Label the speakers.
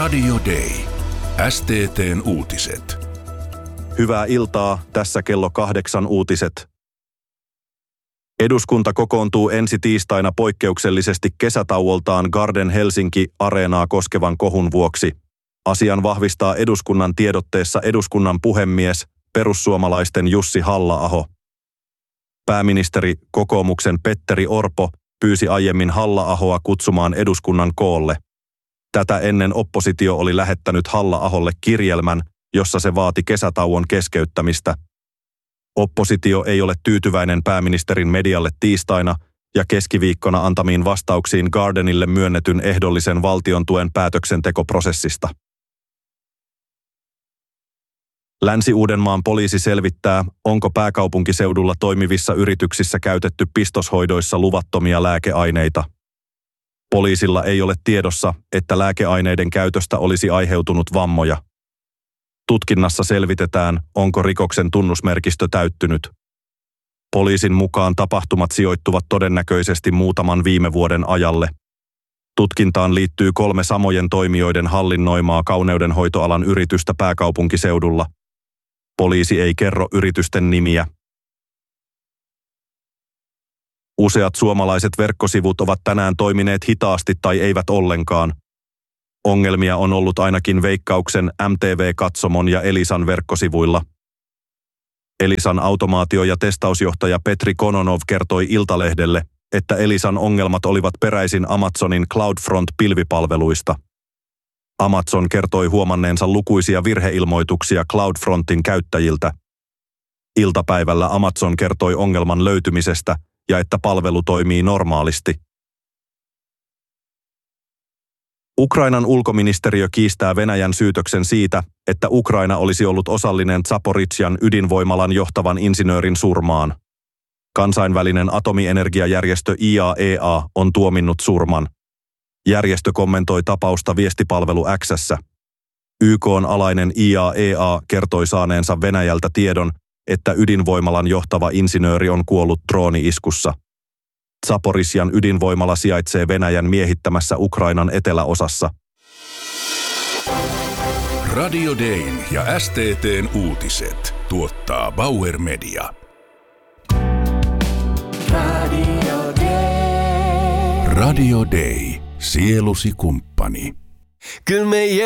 Speaker 1: Radio Day. STT:n uutiset.
Speaker 2: Hyvää iltaa, tässä kello 8 uutiset. Eduskunta kokoontuu ensi tiistaina poikkeuksellisesti kesätauoltaan Garden Helsinki-areenaa koskevan kohun vuoksi. Asian vahvistaa eduskunnan tiedotteessa eduskunnan puhemies, perussuomalaisten Jussi Halla-aho. Pääministeri, kokoomuksen Petteri Orpo, pyysi aiemmin Halla-ahoa kutsumaan eduskunnan koolle. Tätä ennen oppositio oli lähettänyt Halla-aholle kirjelmän, jossa se vaati kesätauon keskeyttämistä. Oppositio ei ole tyytyväinen pääministerin medialle tiistaina ja keskiviikkona antamiin vastauksiin Gardenille myönnetyn ehdollisen valtion tuen päätöksentekoprosessista. Länsi-Uudenmaan poliisi selvittää, onko pääkaupunkiseudulla toimivissa yrityksissä käytetty pistoshoidoissa luvattomia lääkeaineita. Poliisilla ei ole tiedossa, että lääkeaineiden käytöstä olisi aiheutunut vammoja. Tutkinnassa selvitetään, onko rikoksen tunnusmerkistö täyttynyt. Poliisin mukaan tapahtumat sijoittuvat todennäköisesti muutaman viime vuoden ajalle. Tutkintaan liittyy 3 samojen toimijoiden hallinnoimaa kauneudenhoitoalan yritystä pääkaupunkiseudulla. Poliisi ei kerro yritysten nimiä. Useat suomalaiset verkkosivut ovat tänään toimineet hitaasti tai eivät ollenkaan. Ongelmia on ollut ainakin Veikkauksen, MTV-katsomon ja Elisan verkkosivuilla. Elisan automaatio- ja testausjohtaja Petri Kononov kertoi Iltalehdelle, että Elisan ongelmat olivat peräisin Amazonin CloudFront-pilvipalveluista. Amazon kertoi huomanneensa lukuisia virheilmoituksia CloudFrontin käyttäjiltä. Iltapäivällä Amazon kertoi ongelman löytymisestä ja että palvelu toimii normaalisti. Ukrainan ulkoministeriö kiistää Venäjän syytöksen siitä, että Ukraina olisi ollut osallinen Zaporizhzhian ydinvoimalan johtavan insinöörin surmaan. Kansainvälinen atomienergiajärjestö IAEA on tuominnut surman. Järjestö kommentoi tapausta viestipalvelu X:ssä. YK:n alainen IAEA kertoi saaneensa Venäjältä tiedon, että ydinvoimalan johtava insinööri on kuollut drooni-iskussa. Zaporizhzhian ydinvoimala sijaitsee Venäjän miehittämässä Ukrainan eteläosassa.
Speaker 1: Radio Dayn ja STT:n uutiset tuottaa Bauer Media. Radio Day, sielusi kumppani.